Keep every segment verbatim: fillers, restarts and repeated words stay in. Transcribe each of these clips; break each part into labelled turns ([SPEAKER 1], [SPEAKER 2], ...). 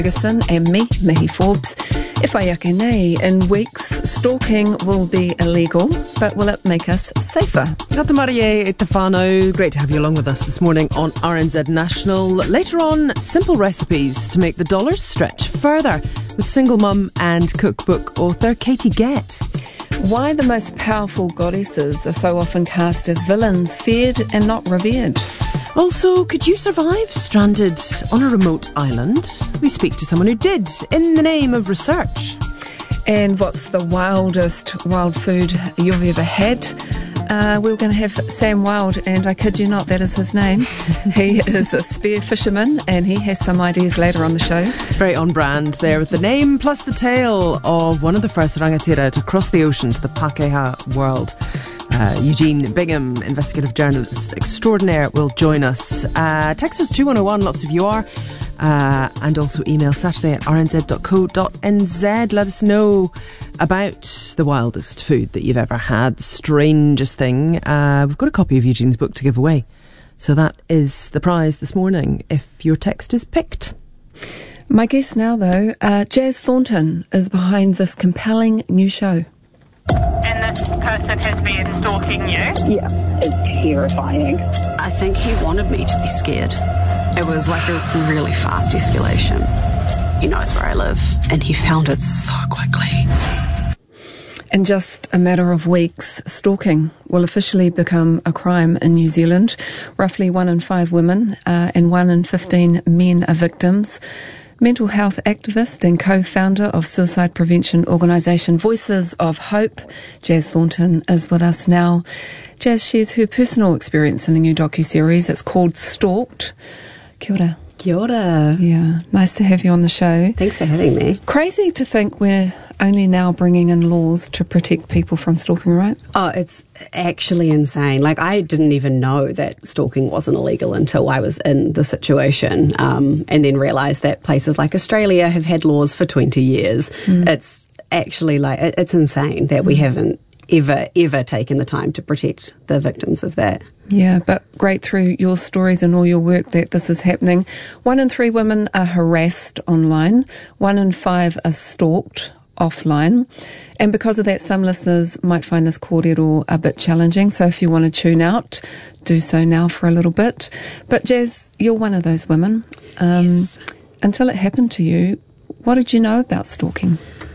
[SPEAKER 1] Ferguson and me, Mihi Forbes. E whai ake nei, in weeks, stalking will be illegal, but will it make us safer?
[SPEAKER 2] Ngata Marie e te whānau. Great to have you along with us this morning on R N Z National. Later on, simple recipes to make the dollars stretch further with single mum and cookbook author Katie Gett.
[SPEAKER 1] Why the most powerful goddesses are so often cast as villains, feared and not revered.
[SPEAKER 2] Also, could you survive stranded on a remote island? We speak to someone who did, in the name of research.
[SPEAKER 1] And what's the wildest wild food you've ever had? Uh, we were going to have Sam Wild, and I kid you not, that is his name. He is a spear fisherman, and he has some ideas later on the show.
[SPEAKER 2] Very on brand there with the name, plus the tale of one of the first rangatira to cross the ocean to the Pākehā world. Uh, Eugene Bingham, investigative journalist extraordinaire, will join us. Uh, text us two one oh one, lots of you are. Uh, and also email Saturday at r n z dot co dot n z. Let us know about the wildest food that you've ever had, the strangest thing. Uh, we've got a copy of Eugene's book to give away. So that is the prize this morning if your text is picked.
[SPEAKER 1] My guest now, though, uh, Jazz Thornton, is behind this compelling new show.
[SPEAKER 3] And this person has been stalking you?
[SPEAKER 4] Yeah, it's terrifying.
[SPEAKER 5] I think he wanted me to be scared. It was like a really fast escalation. He knows where I live, and he found it so quickly.
[SPEAKER 1] In just a matter of weeks, stalking will officially become a crime in New Zealand. Roughly one in five women uh, and one in fifteen men are victims. Mental health activist and co-founder of suicide prevention organisation Voices of Hope, Jazz Thornton, is with us now. Jazz shares her personal experience in the new docuseries. It's called Stalked. Kia ora.
[SPEAKER 5] Kia ora.
[SPEAKER 1] Yeah, nice to have you on the show.
[SPEAKER 5] Thanks for having me.
[SPEAKER 1] Crazy to think we're only now bringing in laws to protect people from stalking, right?
[SPEAKER 5] Oh, it's actually insane. Like, I didn't even know that stalking wasn't illegal until I was in the situation, um, and then realised that places like Australia have had laws for twenty years. Mm. It's actually like, it's insane that we haven't ever, ever taken the time to protect the victims of that.
[SPEAKER 1] Yeah, but great through your stories and all your work that this is happening. One in three women are harassed online. One in five are stalked offline. And because of that, some listeners might find this kōrero a bit challenging. So if you want to tune out, do so now for a little bit. But Jazz, you're one of those women. Um,
[SPEAKER 5] yes. Until
[SPEAKER 1] it happened to you, what did you know about stalking?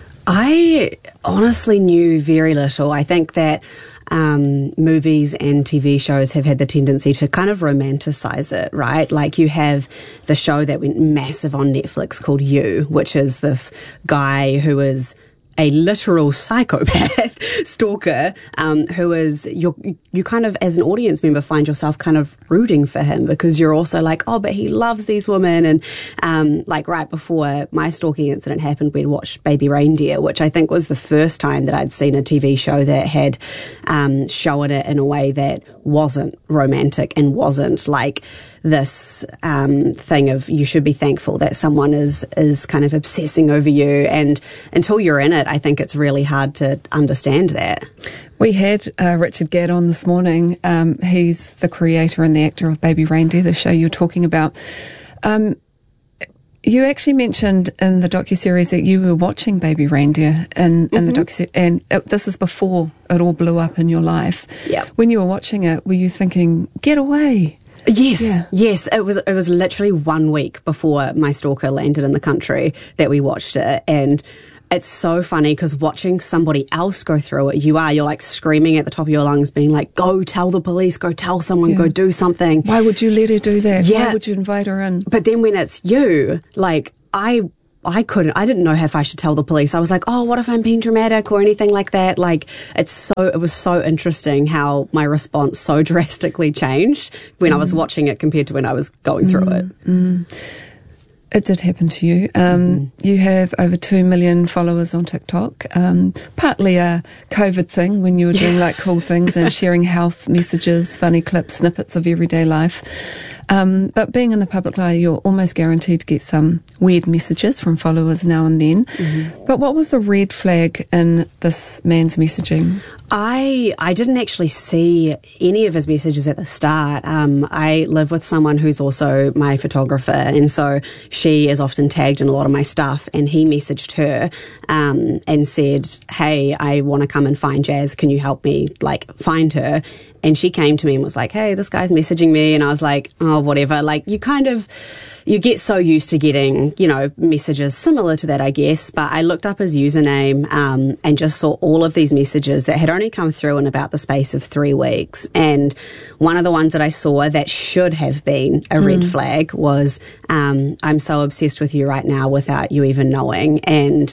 [SPEAKER 5] I honestly knew very little. I think that um, movies and T V shows have had the tendency to kind of romanticize it, right? Like, you have the show that went massive on Netflix called You, which is this guy who is a literal psychopath stalker, um, who is, you you kind of, as an audience member, find yourself kind of rooting for him because you're also like, oh, but he loves these women. And um, like right before my stalking incident happened, we'd watched Baby Reindeer, which I think was the first time that I'd seen a T V show that had um, shown it in a way that wasn't romantic and wasn't like this um, thing of you should be thankful that someone is is kind of obsessing over you, and until you're in it, I think it's really hard to understand that.
[SPEAKER 1] We had uh, Richard Gadd on this morning. Um, he's the creator and the actor of Baby Reindeer, the show you're talking about. Um, you actually mentioned in the docuseries that you were watching Baby Reindeer in, in mm-hmm. the docuseries, and it, this is before it all blew up in your life.
[SPEAKER 5] Yeah.
[SPEAKER 1] When you were watching it, were you thinking, get away?
[SPEAKER 5] Yes,
[SPEAKER 1] yeah.
[SPEAKER 5] yes. It was it was literally one week before my stalker landed in the country that we watched it, and it's so funny because watching somebody else go through it, you are, you're like screaming at the top of your lungs, being like, go tell the police, go tell someone, yeah. go do something.
[SPEAKER 1] Why would you let her do that?
[SPEAKER 5] Yeah.
[SPEAKER 1] Why would you invite her in?
[SPEAKER 5] But then when it's you, like, I... I couldn't, I didn't know if I should tell the police. I was like, oh, what if I'm being dramatic or anything like that? Like, it's so, it was so interesting how my response so drastically changed when mm. I was watching it compared to when I was going
[SPEAKER 1] mm.
[SPEAKER 5] through it.
[SPEAKER 1] Mm. It did happen to you. Um, mm-hmm. You have over two million followers on TikTok, um, partly a COVID thing when you were doing like cool things and sharing health messages, funny clips, snippets of everyday life. Um, but being in the public eye, you're almost guaranteed to get some weird messages from followers now and then. Mm-hmm. But what was the red flag in this man's messaging?
[SPEAKER 5] I I didn't actually see any of his messages at the start. Um, I live with someone who's also my photographer, and so she is often tagged in a lot of my stuff. And he messaged her um, and said, "Hey, I want to come and find Jazz. Can you help me like find her?" And she came to me and was like, "Hey, this guy's messaging me," and I was like, "Oh, whatever." Like you kind of. You get so used to getting, you know, messages similar to that, I guess. But I looked up his username um, and just saw all of these messages that had only come through in about the space of three weeks. And one of the ones that I saw that should have been a red mm. flag was, um, "I'm so obsessed with you right now without you even knowing." And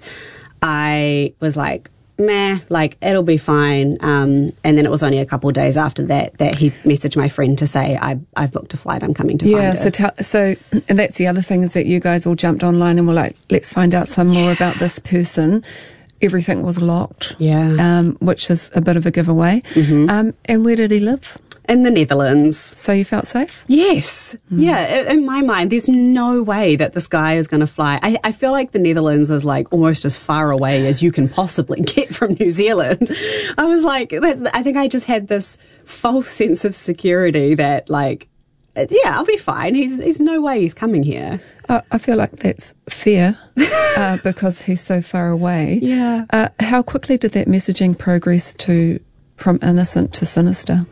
[SPEAKER 5] I was like, meh, like it'll be fine. Um, and then it was only a couple of days after that that he messaged my friend to say, I, I've booked a flight, I'm coming to
[SPEAKER 1] yeah,
[SPEAKER 5] find her.
[SPEAKER 1] so tell, so and that's the other thing is that you guys all jumped online and were like, let's find out some yeah. more about this person. Everything was locked,
[SPEAKER 5] yeah,
[SPEAKER 1] um, which is a bit of a giveaway. Mm-hmm. Um, and where did he live?
[SPEAKER 5] In the Netherlands.
[SPEAKER 1] So you felt safe?
[SPEAKER 5] Yes. Mm. Yeah, in my mind, there's no way that this guy is going to fly. I, I feel like the Netherlands is like almost as far away as you can possibly get from New Zealand. I was like, that's, I think I just had this false sense of security that like, yeah, I'll be fine. He's, there's no way he's coming here.
[SPEAKER 1] Uh, I feel like that's fair uh, because he's so far away.
[SPEAKER 5] Yeah.
[SPEAKER 1] Uh, how quickly did that messaging progress to from innocent to sinister?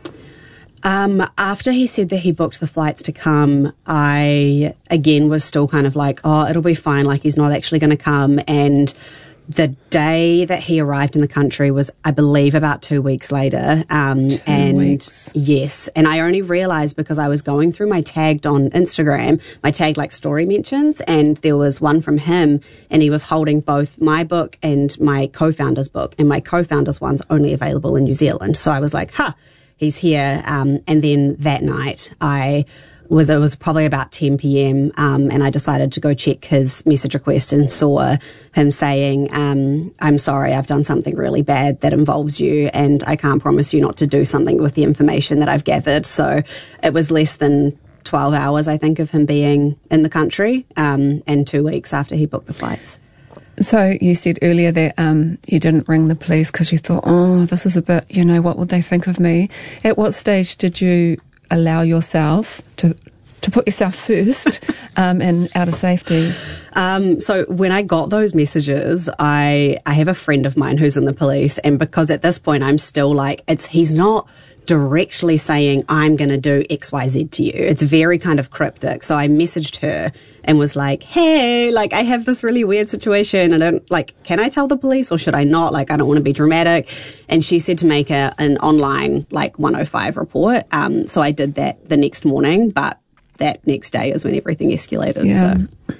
[SPEAKER 5] Um, after he said that he booked the flights to come, I, again, was still kind of like, oh, it'll be fine, like he's not actually going to come. And the day that he arrived in the country was, I believe, about two weeks later. Um,
[SPEAKER 1] two
[SPEAKER 5] and
[SPEAKER 1] weeks.
[SPEAKER 5] Yes. And I only realised because I was going through my tagged on Instagram, my tagged like story mentions, and there was one from him, and he was holding both my book and my co-founder's book. And my co-founder's one's only available in New Zealand. So I was like, huh. He's here. Um, and then that night I was, it was probably about ten p.m. Um, and I decided to go check his message request and saw him saying, um, I'm sorry, I've done something really bad that involves you and I can't promise you not to do something with the information that I've gathered. So it was less than twelve hours, I think, of him being in the country, um, and two weeks after he booked the flights.
[SPEAKER 1] So you said earlier that um, you didn't ring the police because you thought, oh, this is a bit, you know, what would they think of me? At what stage did you allow yourself to to put yourself first um, and out of safety?
[SPEAKER 5] Um, so when I got those messages, I I have a friend of mine who's in the police, and because at this point I'm still like, it's he's not directly saying I'm going to do X Y Z to you. It's very kind of cryptic. So I messaged her and was like, hey, like I have this really weird situation. I don't like, can I tell the police or should I not? Like, I don't want to be dramatic. And she said to make a, an online like one oh five report. Um, so I did that the next morning, but that next day is when everything escalated.
[SPEAKER 1] Yeah.
[SPEAKER 5] So.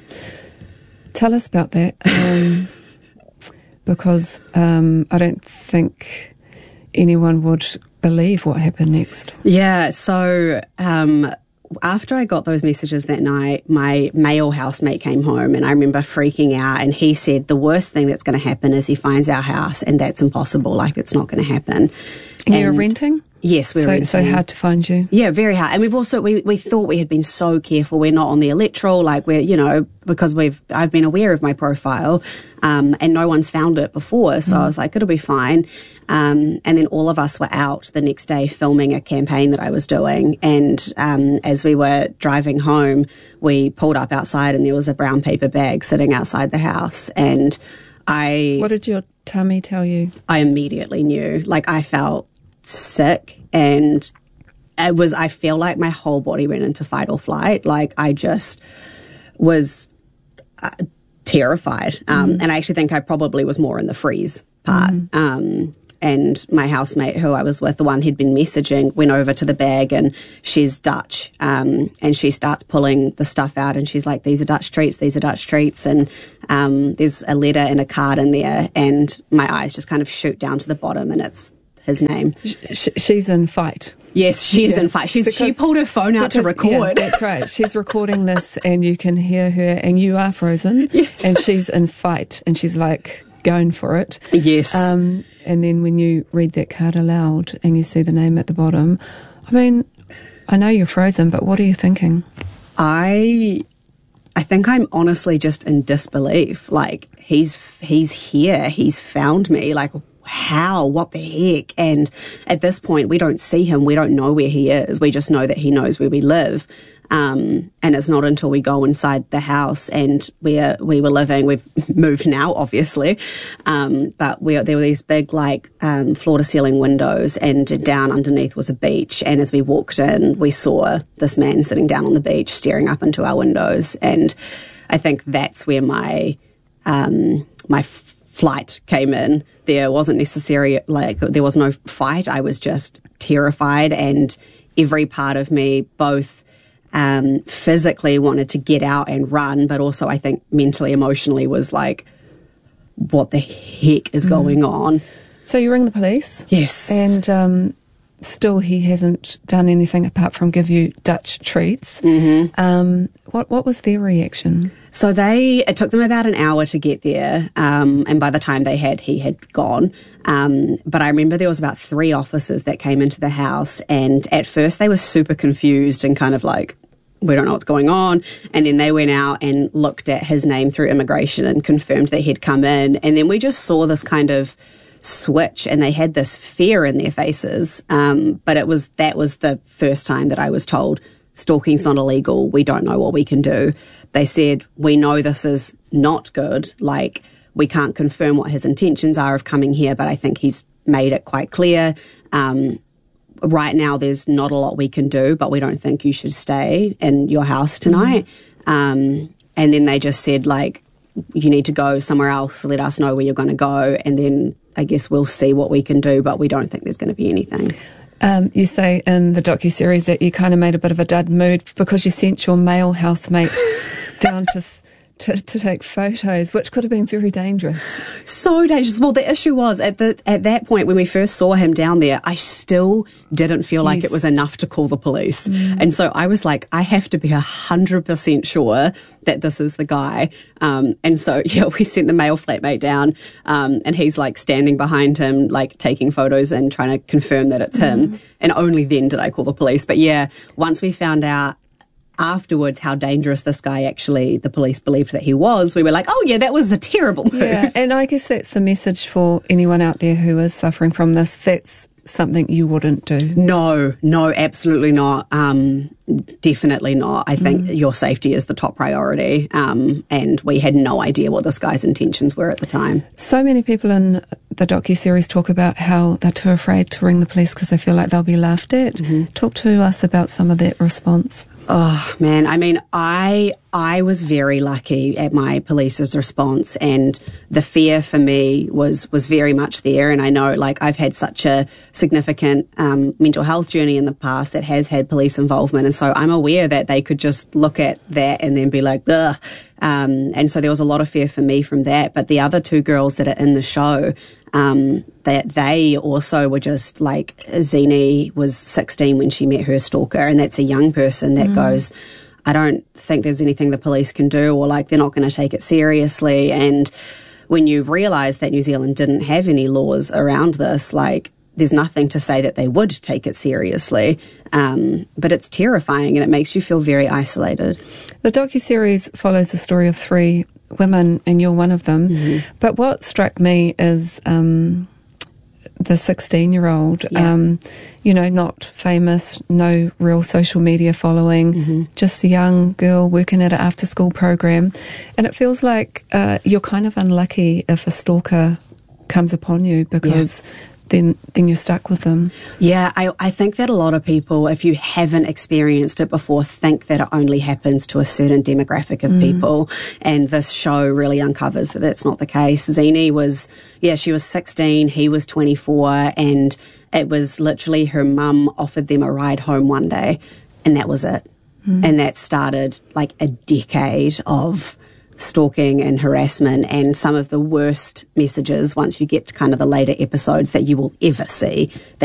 [SPEAKER 1] Tell us about that. Um, because um, I don't think anyone would believe what happened next.
[SPEAKER 5] Yeah, so um, after I got those messages that night, my male housemate came home and I remember freaking out, and he said the worst thing that's going to happen is he finds our house, and that's impossible, like it's not going to happen.
[SPEAKER 1] And, and you were renting?
[SPEAKER 5] Yes, we were
[SPEAKER 1] so,
[SPEAKER 5] renting.
[SPEAKER 1] So hard to find you?
[SPEAKER 5] Yeah, very hard. And we've also, we, we thought we had been so careful. We're not on the electoral, like we're, you know, because we've, I've been aware of my profile, um, and no one's found it before. So mm. I was like, it'll be fine. Um, and then all of us were out the next day filming a campaign that I was doing. And, um, as we were driving home, we pulled up outside and there was a brown paper bag sitting outside the house. And I...
[SPEAKER 1] What did your tummy tell you?
[SPEAKER 5] I immediately knew. Like, I felt sick, and it was, I feel like my whole body went into fight or flight. Like, I just was uh, terrified. Um, mm. And I actually think I probably was more in the freeze part. Mm. Um, and my housemate who I was with, the one who'd been messaging, went over to the bag, and she's Dutch. Um, and she starts pulling the stuff out, and she's like, these are Dutch treats, these are Dutch treats. And um, there's a letter and a card in there, and my eyes just kind of shoot down to the bottom, and it's his name.
[SPEAKER 1] Sh- she's in fight.
[SPEAKER 5] Yes, she is
[SPEAKER 1] yeah.
[SPEAKER 5] in fight. She's
[SPEAKER 1] because,
[SPEAKER 5] she pulled her phone out
[SPEAKER 1] because,
[SPEAKER 5] to record.
[SPEAKER 1] Yeah, that's right. She's recording this, and you can hear her, and you are frozen.
[SPEAKER 5] Yes.
[SPEAKER 1] And she's in fight, and she's like going for it.
[SPEAKER 5] Yes.
[SPEAKER 1] Um, and then when you read that card aloud and you see the name at the bottom, I mean, I know you're frozen, but what are you thinking?
[SPEAKER 5] I I think I'm honestly just in disbelief. Like, he's he's here. He's found me. Like, how? What the heck? And at this point, we don't see him. We don't know where he is. We just know that he knows where we live. Um, and it's not until we go inside the house and where we were living, we've moved now, obviously, um, but we, there were these big, like, um, floor-to-ceiling windows, and down underneath was a beach. And as we walked in, we saw this man sitting down on the beach, staring up into our windows. And I think that's where my um, my f- flight came in. There wasn't necessary, like, there was no fight. I was just terrified, and every part of me, both Um, physically wanted to get out and run, but also I think mentally, emotionally was like, what the heck is going mm. on?
[SPEAKER 1] So you ring the police?
[SPEAKER 5] Yes.
[SPEAKER 1] And um, still he hasn't done anything apart from give you Dutch treats.
[SPEAKER 5] Mm-hmm.
[SPEAKER 1] Um, what, what was their reaction?
[SPEAKER 5] So they, it took them about an hour to get there, um, and by the time they had, he had gone. Um, but I remember there was about three officers that came into the house, and at first they were super confused and kind of like, we don't know what's going on. And then they went out and looked at his name through immigration and confirmed that he'd come in. And then we just saw this kind of switch, and they had this fear in their faces. Um, but it was, that was the first time that I was told, stalking's not illegal. We don't know what we can do. They said, we know this is not good. Like, we can't confirm what his intentions are of coming here, but I think he's made it quite clear. Um, right now, there's not a lot we can do, but we don't think you should stay in your house tonight. Mm-hmm. Um, and then they just said, like, you need to go somewhere else. Let us know where you're going to go. And then I guess we'll see what we can do, but we don't think there's going to be anything.
[SPEAKER 1] Um, you say in the docuseries that you kind of made a bit of a dud mood because you sent your male housemate down to, to to take photos, which could have been very dangerous.
[SPEAKER 5] So dangerous. Well, the issue was at the at that point when we first saw him down there, I still didn't feel like
[SPEAKER 1] yes.
[SPEAKER 5] it was enough to call the police.
[SPEAKER 1] Mm.
[SPEAKER 5] And so I was like, I have to be a hundred percent sure that this is the guy. Um, and so, yeah, we sent the male flatmate down, um, and he's like standing behind him, like taking photos and trying to confirm that it's mm. him. And only then did I call the police. But yeah, once we found out afterwards how dangerous this guy actually, the police believed that he was, we were like, oh yeah, that was a terrible move.
[SPEAKER 1] Yeah, and I guess that's the message for anyone out there who is suffering from this. That's something you wouldn't do.
[SPEAKER 5] No, no, absolutely not. Um, definitely not. I think mm. your safety is the top priority. Um, and we had no idea what this guy's intentions were at the time.
[SPEAKER 1] So many people in the docuseries talk about how they're too afraid to ring the police because they feel like they'll be laughed at. Mm-hmm. Talk to us about some of that response.
[SPEAKER 5] Oh man, I mean, I I was very lucky at my police's response, and the fear for me was was very much there. And I know, like, I've had such a significant um, mental health journey in the past that has had police involvement, and so I'm aware that they could just look at that and then be like, ugh. Um, and so there was a lot of fear for me from that. But the other two girls that are in the show, um, that they also were just like, Zini was sixteen when she met her stalker, and that's a young person that mm. goes, I don't think there's anything the police can do, or like they're not going to take it seriously. And when you realise that New Zealand didn't have any laws around this, like, there's nothing to say that they would take it seriously. Um, but it's terrifying, and it makes you feel very isolated.
[SPEAKER 1] The docuseries follows the story of three women, and you're one of them. Mm-hmm. But what struck me is um, the sixteen-year-old, yeah. um, you know, not famous, no real social media following, mm-hmm. just a young girl working at an after-school program. And it feels like uh, you're kind of unlucky if a stalker comes upon you because... Yeah. then then you're stuck with them.
[SPEAKER 5] Yeah, I, I think that a lot of people, if you haven't experienced it before, think that it only happens to a certain demographic of mm. people. And this show really uncovers that that's not the case. Zini was, yeah, she was sixteen, he was twenty-four, and it was literally her mum offered them a ride home one day, and that was it. Mm. And that started like a decade of stalking and harassment, and some of the worst messages once you get to kind of the later episodes that you will ever see.